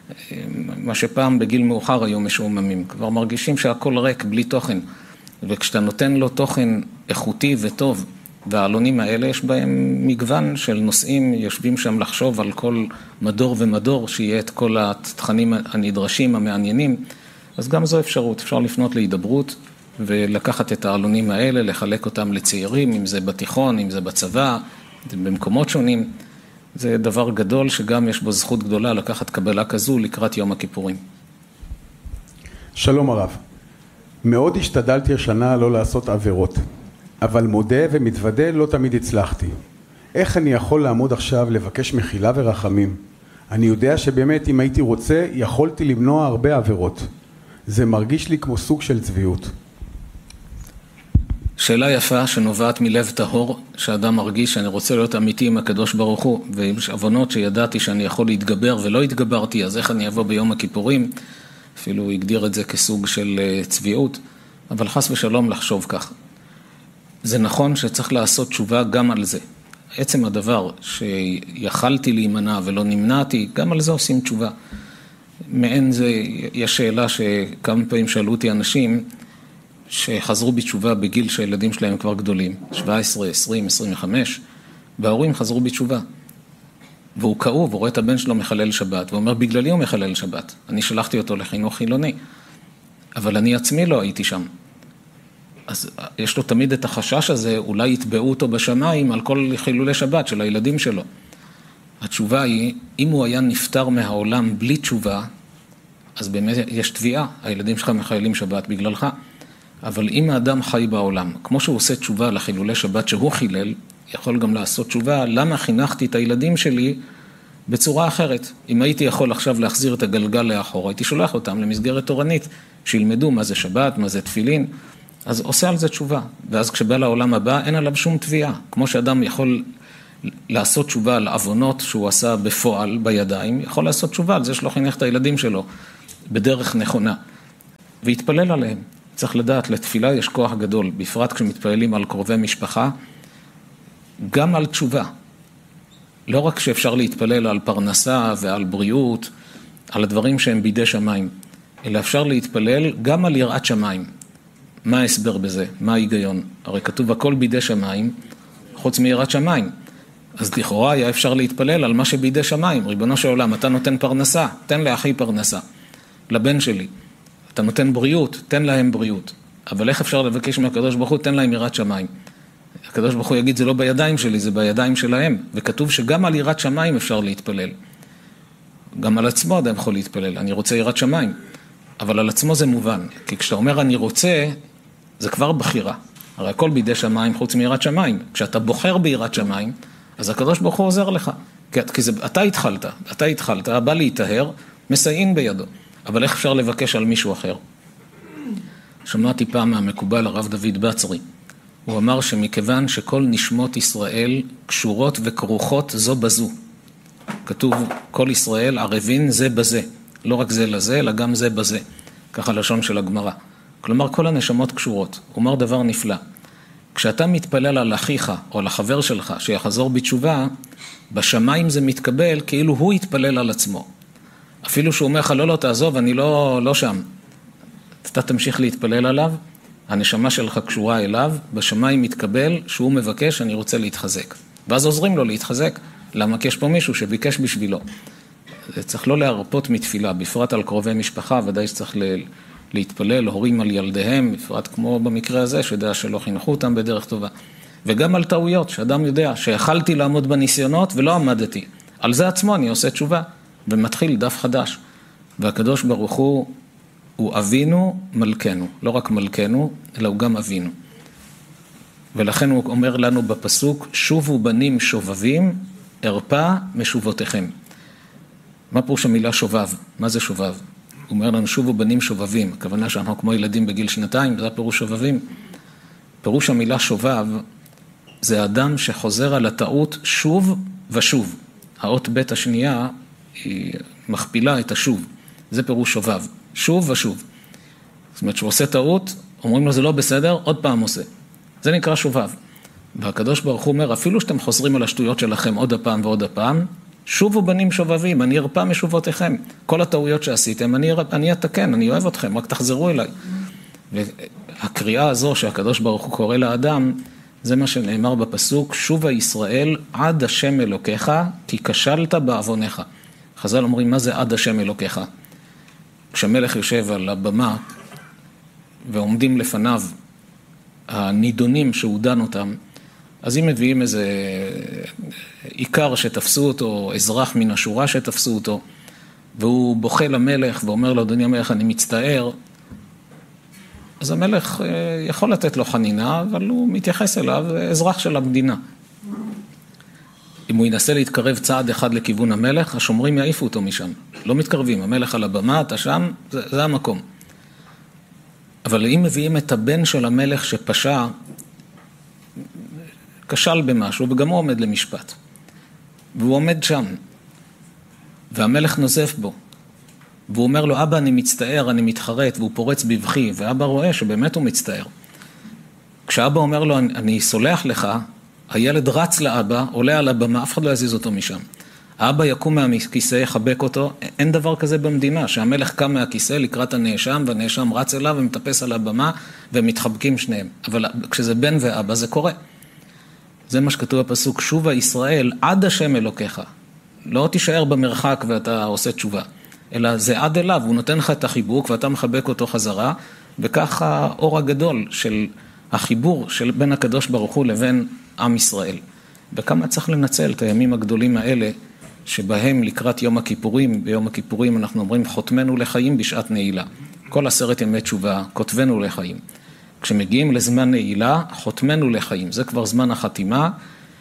מה שפעם בגיל מאוחר היו משועממים, כבר מרגישים שהכל ריק בלי תוכן. וכשאתה נותן לו תוכן איכותי וטוב, והעלונים האלה יש בהם מגוון של נושאים, יושבים שם לחשוב על כל מדור ומדור, שיהיה את כל התכנים הנדרשים, המעניינים, אז גם זו אפשרות, אפשר לפנות להידברות, ולקחת את העלונים האלה, לחלק אותם לצעירים, אם זה בתיכון, אם זה בצבא, במקומות שונים. זה דבר גדול שגם יש בו זכות גדולה לקחת קבלה כזו לקראת יום הכיפורים. שלום הרב, מאוד השתדלתי השנה לא לעשות עבירות, אבל מודה ומתוודה לא תמיד הצלחתי. איך אני יכול לעמוד עכשיו לבקש מחילה ורחמים? אני יודע שבאמת אם הייתי רוצה יכולתי למנוע הרבה עבירות. זה מרגיש לי כמו סוג של צביעות. שאלה יפה שנובעת מלב טהור, שאדם מרגיש שאני רוצה להיות אמיתי עם הקדוש ברוך הוא, ויש עוונות שידעתי שאני יכול להתגבר ולא התגברתי, אז איך אני אבוא ביום הכיפורים? אפילו הוא הגדיר את זה כסוג של צביעות, אבל חס ושלום לחשוב כך. זה נכון שצריך לעשות תשובה גם על זה. עצם הדבר שיכלתי להימנע ולא נמנעתי, גם על זה עושים תשובה. מעין זה, יש שאלה שכמה פעמים שאלו אותי אנשים, שחזרו בתשובה בגיל שהילדים שלהם כבר גדולים, 17, 20, 25, וההורים חזרו בתשובה. והוא כאוב, הוא רואה את הבן שלו מחלל שבת, ואומר, בגללי הוא מחלל שבת. אני שלחתי אותו לחינוך חילוני, אבל אני עצמי לא הייתי שם. אז יש לו תמיד את החשש הזה, אולי יתבעו אותו בשמיים על כל חילולי שבת של הילדים שלו. התשובה היא, אם הוא היה נפטר מהעולם בלי תשובה, אז באמת יש תביעה, הילדים שלך מחללים שבת בגללך. אבל אם האדם חי בעולם, כמו שהוא עושה תשובה לחילולי שבת שהוא חילל, יכול גם לעשות תשובה, למה חינכתי את הילדים שלי בצורה אחרת. אם הייתי יכול עכשיו להחזיר את הגלגל לאחור, הייתי שולח אותם למסגרת תורנית, שילמדו מה זה שבת, מה זה תפילין, אז עושה על זה תשובה. ואז כשבא לעולם הבא, אין עליו שום תביעה. כמו שאדם יכול לעשות תשובה על עוונות שהוא עשה בפועל בידיים, יכול לעשות תשובה על זה שלא חינך את הילדים שלו בדרך נכונה, והתפלל עליהם. צריך לדעת, לתפילה יש כוח גדול, בפרט כשמתפללים על קרובי משפחה, גם על תשובה. לא רק שאפשר להתפלל על פרנסה ועל בריאות, על הדברים שהם בידי שמיים, אלא אפשר להתפלל גם על יראת שמיים. מה ההסבר בזה? מה ההיגיון? הרי כתוב הכל בידי שמיים, חוץ מיראת שמיים. אז לכאורה היה אפשר להתפלל על מה שבידי שמיים. ריבונו של עולם, אתה נותן פרנסה, תן לאחי פרנסה. לבן שלי. אתה נותן בריאות, תן להם בריאות. אבל איך אפשר לבקש מהקדוש ברוך הוא, תן להם יראת שמיים. הקדוש ברוך הוא יגיד, זה לא בידיים שלי, זה בידיים שלהם. וכתוב שגם על יראת שמיים אפשר להתפלל. גם על עצמו אדם יכול להתפלל, אני רוצה יראת שמיים. אבל על עצמו זה מובן. כי כשאתה אומר אני רוצה, זה כבר בחירה. הרי הכל בידי שמיים חוץ מיראת שמיים. כשאתה בוחר ביראת שמיים, אז הקדוש ברוך הוא עוזר לך. כי זה, אתה התחלת, בא להתאהר, מסייעים בידו. אבל איך אפשר לבקש על מישהו אחר? שמעתי פעם מהמקובל הרב דוד בצרי. הוא אמר שמכיוון שכל נשמות ישראל קשורות וכרוכות זו בזו. כתוב כל ישראל ערבים זה בזה. לא רק זה לזה, אלא גם זה בזה. ככה לשון של הגמרא. כלומר, כל הנשמות קשורות. הוא אומר דבר נפלא. כשאתה מתפלל על אחיך או על החבר שלך שיחזור בתשובה, בשמיים זה מתקבל כאילו הוא יתפלל על עצמו. אפילו שהוא אומר לך, לא, תעזוב, אני לא שם. אתה תמשיך להתפלל עליו, הנשמה שלך קשורה אליו, בשמיים מתקבל שהוא מבקש, אני רוצה להתחזק. ואז עוזרים לו להתחזק. למה? כי יש פה מישהו שביקש בשבילו. זה צריך לא להרפות מתפילה, בפרט על קרובי משפחה, ודאי שצריך להתפלל, הורים על ילדיהם, בפרט כמו במקרה הזה, שידע שלא חינכו אותם בדרך טובה. וגם על טעויות, שאדם יודע שיכלתי לעמוד בניסיונות ולא עמדתי. על זה עצמו אני עושה תשובה, ומתחיל דף חדש. והקדוש ברוך הוא אבינו מלכנו, לא רק מלכנו, אלא הוא גם אבינו. ולכן הוא אומר לנו בפסוק, שובו בנים שובבים, ארפה משובותיכם. מה פירוש המילה שובב? מה זה שובב? הוא אומר לנו, שובו בנים שובבים. הכוונה שאנחנו כמו ילדים בגיל 2, זה הפירוש שובבים. פירוש המילה שובב, זה אדם שחוזר על הטעות שוב ושוב. האות בית השנייה היא מכפילה את השוב. זה פירוש שובב. שוב ושוב. זאת אומרת, שהוא עושה טעות, אומרים לו זה לא בסדר, עוד פעם עושה. זה נקרא שובב. והקדוש ברוך הוא אומר, אפילו שאתם חוזרים על השטויות שלכם עוד הפעם ועוד הפעם, שובו בנים שובבים, אני ארפה משובותיכם. כל הטעויות שעשיתם, אני אתקן, אני אוהב אתכם, רק תחזרו אליי. והקריאה הזו שהקדוש ברוך הוא קורא לאדם, זה מה שנאמר בפסוק, שובה ישראל עד השם אלוקיך, כי כשלת בעוונך. חז"ל אומרים, מה זה עד השם אלוקיך? כשמלך יושב על הבמה, ועומדים לפניו הנידונים שהוא דן אותם, אז אם מביאים איזה עיקר שתפסו אותו, אזרח מן השורה שתפסו אותו, והוא בוכה למלך ואומר לו, אדוני המלך, אני מצטער, אז המלך יכול לתת לו חנינה, אבל הוא מתייחס אליו, אזרח של המדינה. אם הוא ינסה להתקרב צעד אחד לכיוון המלך, השומרים יעיפו אותו משם. לא מתקרבים, המלך על הבמה, אתה שם, זה המקום. אבל אם מביאים את הבן של המלך שפשע, כשל במשהו, וגם הוא עומד למשפט. והוא עומד שם, והמלך נוזף בו. והוא אומר לו, אבא, אני מצטער, אני מתחרט, והוא פורץ בבכי, ואבא רואה שבאמת הוא מצטער. כשאבא אומר לו, אני סולח לך, הילד רץ לאבא, עולה על הבמה, אף אחד לא יזיז אותו משם. האבא יקום מהכיסא, יחבק אותו, אין דבר כזה במדינה, שהמלך קם מהכיסא לקראת הנאשם, והנאשם רץ אליו ומטפס על הבמה, והם מתחבקים שניהם. אבל כשזה בן ואבא זה קורה. זה מה שכתוב בפסוק, שובה ישראל עד השם אלוקיך. לא תישאר במרחק ואתה עושה תשובה, אלא זה עד אליו, הוא נותן לך את החיבוק ואתה מחבק אותו חזרה, וכך האור הגדול של החיבור של בין הקדוש ברוך הוא לבין עם ישראל. וכמה צריך לנצל את הימים הגדולים האלה, שבהם לקראת יום הכיפורים, ביום הכיפורים אנחנו אומרים חותמנו לחיים בשעת נעילה. כל 10 ימי תשובה, כותבנו לחיים. כשמגיעים לזמן נעילה, חותמנו לחיים. זה כבר זמן החתימה.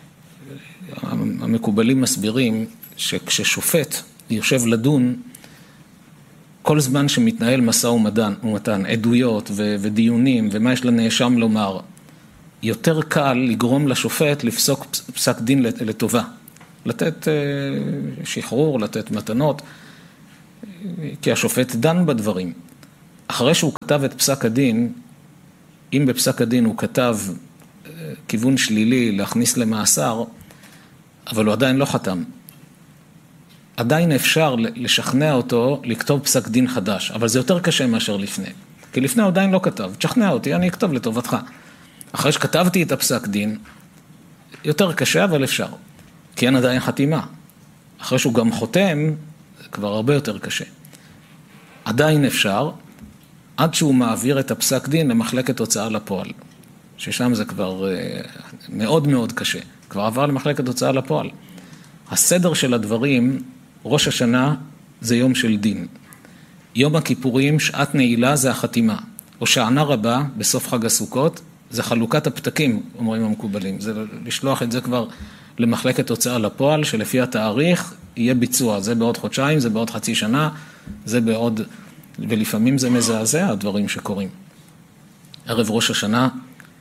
המקובלים מסבירים שכששופט יושב לדון, כל זמן שמתנהל משא ומתן, עדויות ודיונים ומה יש לנאשם לומר, יותר קל לגרום לשופט לפסוק פסק דין לטובה. לתת שחרור, לתת מתנות. כי השופט דן בדברים. אחרי שהוא כתב את פסק הדין, אם בפסק הדין הוא כתב כיוון שלילי להכניס למאסר, אבל הוא עדיין לא חתם. עדיין אפשר לשכנע אותו לכתוב פסק דין חדש, אבל זה יותר קשה מאשר לפני. כי לפני הוא עדיין לא כתב. תשכנע אותי, אני אכתוב לטובתך. אחרי שכתבתי את הפסק דין, יותר קשה, אבל אפשר. כי אין עדיין חתימה. אחרי שהוא גם חותם, זה כבר הרבה יותר קשה. עדיין אפשר, עד שהוא מעביר את הפסק דין למחלקת הוצאה לפועל. ששם זה כבר מאוד מאוד קשה. כבר עבר למחלקת הוצאה לפועל. הסדר של הדברים, ראש השנה זה יום של דין. יום הכיפורים, שעת נעילה זה החתימה. הושענא רבה, בסוף חג הסוכות, זה חלוקת הפתקים, אומרים המקובלים. זה לשלוח את זה כבר למחלקת הוצאה לפועל, שלפי התאריך יהיה ביצוע. זה בעוד חודשיים, זה בעוד חצי שנה, זה בעוד, ולפעמים זה מזעזע, הדברים שקורים. ערב ראש השנה,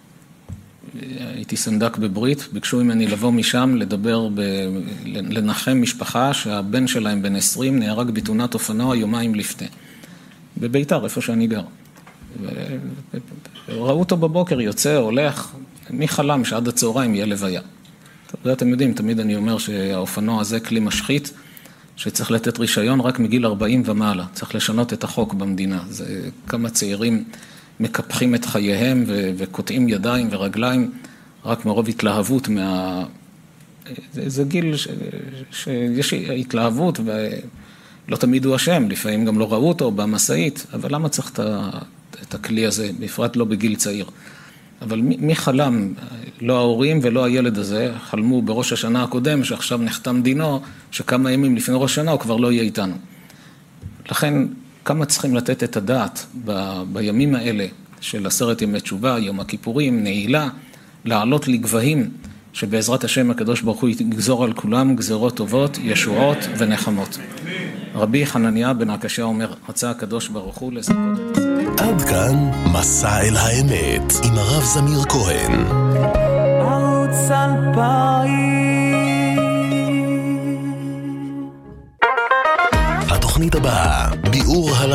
הייתי סנדק בברית, ביקשו ממני לבוא משם לדבר, לנחם משפחה שהבן שלהם בן 20 נהרג בתאונת אופנוע יומיים לפני. בביתר, איפה שאני גר. ראו אותו בבוקר, יוצא, הולך, מי חלם שעד הצהריים יהיה לוויה. אתם יודעים, תמיד אני אומר שהאופנוע הזה כלי משחית, שצריך לתת רישיון רק מגיל 40 ומעלה. צריך לשנות את החוק במדינה. זה כמה צעירים מקפחים את חייהם וקוטעים ידיים ורגליים, רק מרוב התלהבות זה גיל שיש התלהבות ולא תמיד הוא אשם, לפעמים גם לא ראו אותו במסעית, אבל למה צריך את הכלי הזה, בפרט לא בגיל צעיר? אבל מי חלם, לא ההורים ולא הילד הזה, חלמו בראש השנה הקודם, שעכשיו נחתם דינו, שכמה ימים לפני ראש השנה הוא כבר לא יהיה איתנו. לכן, כמה צריכים לתת את הדעת בימים האלה של 10 ימי תשובה, יום הכיפורים, נעילה, לעלות לגבהים, שבעזרת השם הקדוש ברוך הוא יגזור על כולם גזרות טובות, ישועות ונחמות. רבי חנניה בן עקשיא אומר, רצה הקדוש ברוך הוא לזכות את ישראל. עד כאן מסע אל האמת עם הרב זמיר כהן. ערוץ 2000. התוכנית הבאה, ביאור הלכה.